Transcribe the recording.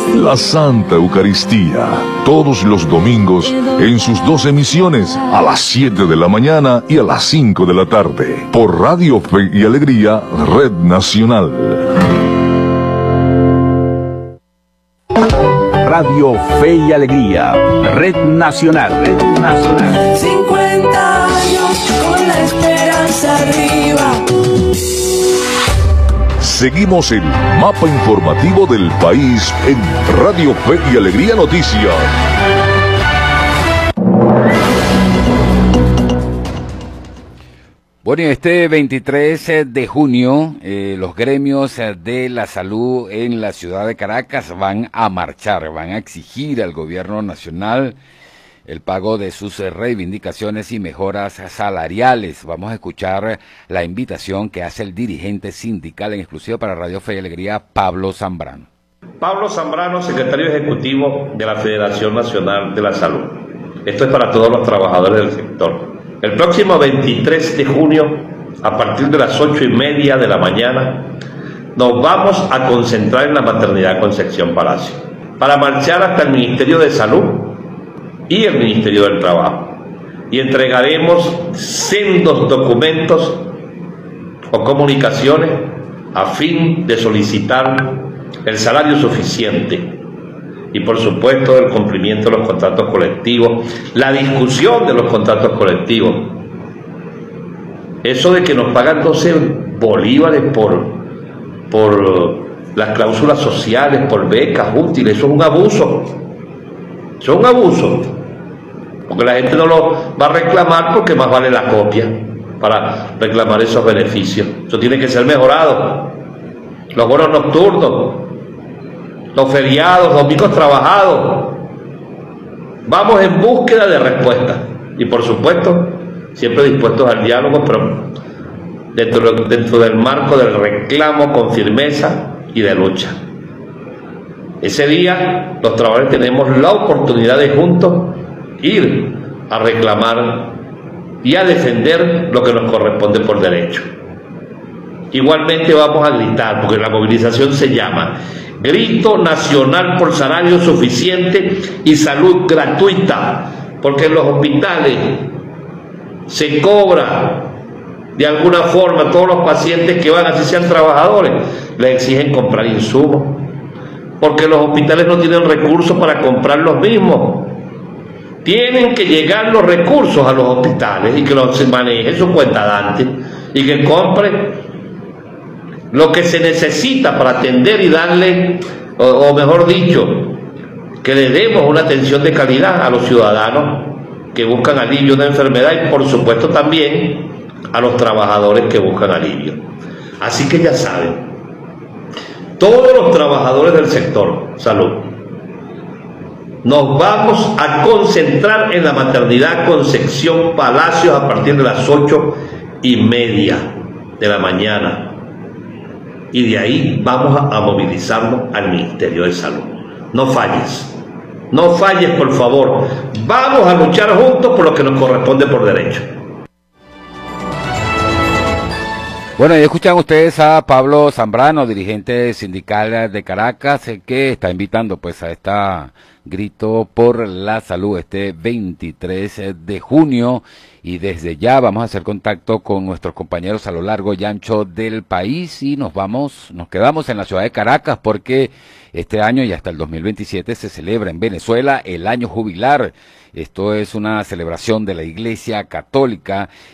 La Santa Eucaristía, todos los domingos en sus dos emisiones, a las 7 de la mañana y a las 5 de la tarde, por Radio Fe y Alegría, Red Nacional. Radio Fe y Alegría, Red Nacional. 50 años con la esperanza arriba. Seguimos el mapa informativo del país en Radio Fe y Alegría Noticias. Bueno, este 23 de junio, los gremios de la salud en la ciudad de Caracas van a marchar, van a exigir al gobierno nacional el pago de sus reivindicaciones y mejoras salariales. Vamos a escuchar la invitación que hace el dirigente sindical en exclusiva para Radio Fe y Alegría, Pablo Zambrano. Pablo Zambrano, secretario ejecutivo de la Federación Nacional de la Salud. Esto es para todos los trabajadores del sector. El próximo 23 de junio, a partir de las 8:30 de la mañana, nos vamos a concentrar en la maternidad Concepción Palacio, para marchar hasta el Ministerio de Salud y el Ministerio del Trabajo. Y entregaremos sendos documentos o comunicaciones a fin de solicitar el salario suficiente y, por supuesto, el cumplimiento de los contratos colectivos, la discusión de los contratos colectivos. Eso de que nos pagan 12 bolívares por las cláusulas sociales, por becas útiles, eso es un abuso. Eso es un abuso. Porque la gente no lo va a reclamar porque más vale la copia para reclamar esos beneficios. Eso tiene que ser mejorado. Los bonos nocturnos, los feriados, domingos trabajados. Vamos en búsqueda de respuestas y, por supuesto, siempre dispuestos al diálogo, pero dentro del marco del reclamo con firmeza y de lucha. Ese día los trabajadores tenemos la oportunidad de juntos ir a reclamar y a defender lo que nos corresponde por derecho. Igualmente vamos a gritar, porque la movilización se llama Grito Nacional por Salario Suficiente y Salud Gratuita, porque en los hospitales se cobra de alguna forma. Todos los pacientes que van, así sean trabajadores, les exigen comprar insumos, porque los hospitales no tienen recursos para comprar los mismos. Tienen que llegar los recursos a los hospitales y que los maneje su cuenta dante y que compre lo que se necesita para atender y darle, o mejor dicho, que le demos una atención de calidad a los ciudadanos que buscan alivio de una enfermedad y, por supuesto, también a los trabajadores que buscan alivio. Así que ya saben, todos los trabajadores del sector salud nos vamos a concentrar en la maternidad Concepción Palacios a partir de las 8:30 de la mañana. Y de ahí vamos a movilizarnos al Ministerio de Salud. No falles, por favor. Vamos a luchar juntos por lo que nos corresponde por derecho. Bueno, y escuchan ustedes a Pablo Zambrano, dirigente sindical de Caracas, que está invitando pues a esta grito por la salud este 23 de junio. Y desde ya vamos a hacer contacto con nuestros compañeros a lo largo y ancho del país y nos quedamos en la ciudad de Caracas porque este año y hasta el 2027 se celebra en Venezuela el año jubilar. Esto es una celebración de la Iglesia Católica